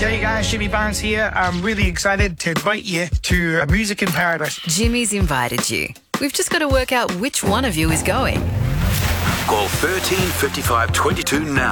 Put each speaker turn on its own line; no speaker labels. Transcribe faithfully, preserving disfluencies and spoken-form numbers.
G'day guys, Jimmy Barnes here. I'm really excited to invite you to Music in Paradise.
Jimmy's invited you. We've just got to work out which one of you is going.
Call thirteen fifty-five twenty-two now.